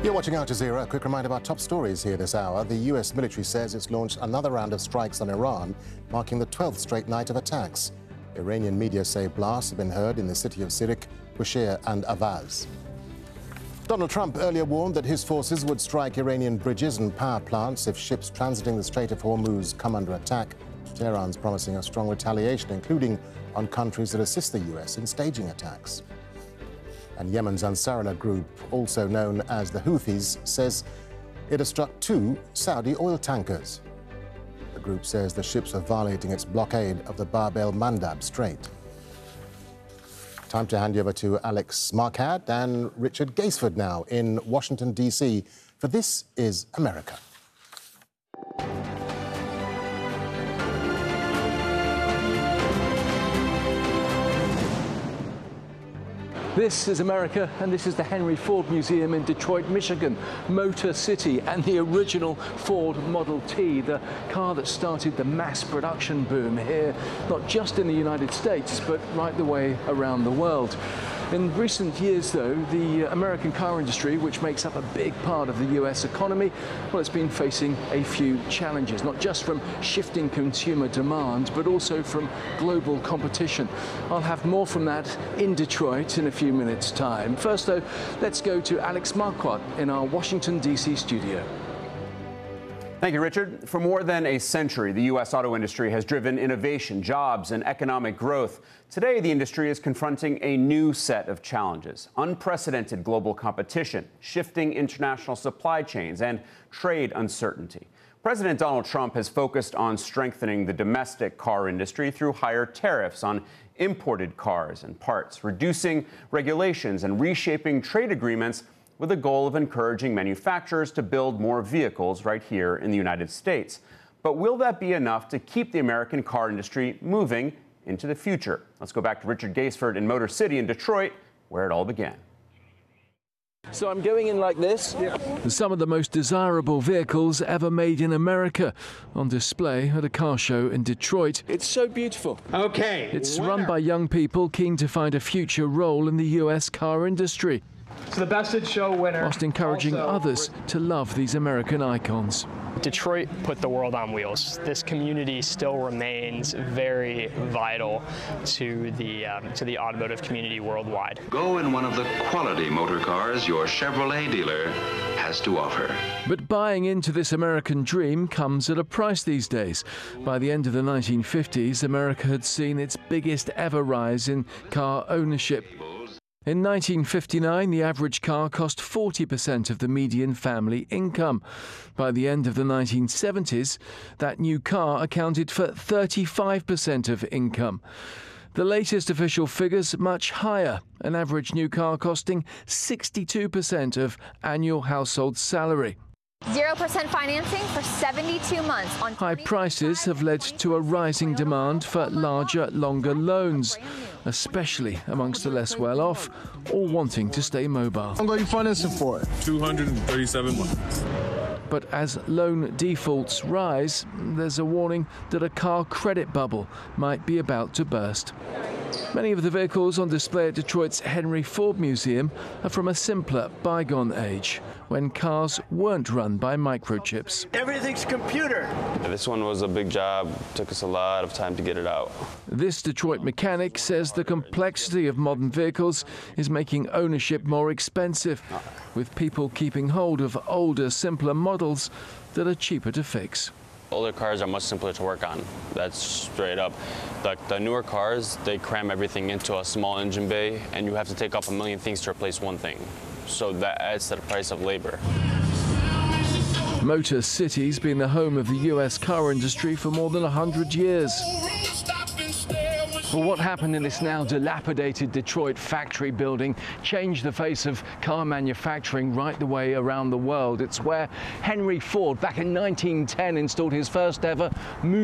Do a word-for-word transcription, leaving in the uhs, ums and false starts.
You're watching Al Jazeera. A quick reminder about top stories here this hour. The U S military says it's launched another round of strikes on Iran, marking the twelfth straight night of attacks. Iranian media say blasts have been heard in the city of Sirik, Bushehr and Avaz. Donald Trump earlier warned that his forces would strike Iranian bridges and power plants if ships transiting the Strait of Hormuz come under attack. Tehran's promising a strong retaliation, including on countries that assist the U S in staging attacks. And Yemen's Ansarullah group, also known as the Houthis, says it has struck two Saudi oil tankers. The group says the ships are violating its blockade of the Bab el-Mandab Strait. Time to hand you over to Alex Marquardt and Richard Gaisford now in Washington, D C for This Is America. This is America, and this is the Henry Ford Museum in Detroit, Michigan, Motor City, and the original Ford Model T, the car that started the mass production boom here, not just in the United States, but right the way around the world. In recent years, though, the American car industry, which makes up a big part of the U S economy, well, it's been facing a few challenges, not just from shifting consumer demand, but also from global competition. I'll have more from that in Detroit in a few minutes' time. First, though, let's go to Alex Marquardt in our Washington, D C studio. Thank you, Richard. For more than a century, the U S auto industry has driven innovation, jobs, and economic growth. Today, the industry is confronting a new set of challenges: unprecedented global competition, shifting international supply chains, and trade uncertainty. President Donald Trump has focused on strengthening the domestic car industry through higher tariffs on imported cars and parts, reducing regulations, and reshaping trade agreements with the goal of encouraging manufacturers to build more vehicles right here in the United States. But will that be enough to keep the American car industry moving into the future? Let's go back to Richard Gaisford in Motor City in Detroit, where it all began. So I'm going in like this. Yeah. Some of the most desirable vehicles ever made in America on display at a car show in Detroit. It's so beautiful. Okay. It's winner. run by young people keen to find a future role in the U S car industry, So the Best in Show winner. whilst encouraging also, others to love these American icons. Detroit put the world on wheels. This community still remains very vital to the um, to the automotive community worldwide. Go in one of the quality motor cars your Chevrolet dealer has to offer. But buying into this American dream comes at a price these days. By the end of the nineteen fifties, America had seen its biggest ever rise in car ownership. In nineteen fifty-nine, the average car cost forty percent of the median family income. By the end of the nineteen seventies, that new car accounted for thirty-five percent of income. The latest official figures much higher, an average new car costing sixty-two percent of annual household salary. zero percent financing for seventy-two months. On High prices have led to a rising demand for larger, longer loans, especially amongst the less well-off, all wanting to stay mobile. I'm going to be financing for it. two hundred thirty-seven months. But as loan defaults rise, there's a warning that a car credit bubble might be about to burst. Many of the vehicles on display at Detroit's Henry Ford Museum are from a simpler, bygone age, when cars weren't run by microchips. Everything's computer. This one was a big job. Took us a lot of time to get it out. This Detroit mechanic says the complexity of modern vehicles is making ownership more expensive, with people keeping hold of older, simpler models that are cheaper to fix. Older cars are much simpler to work on. That's straight up. The, the newer cars, they cram everything into a small engine bay, and you have to take off a million things to replace one thing. So that adds to the price of labor. Motor City's been the home of the U S car industry for more than one hundred years. Well, what happened in this now dilapidated Detroit factory building changed the face of car manufacturing right the way around the world. It's where Henry Ford, back in nineteen ten, installed his first ever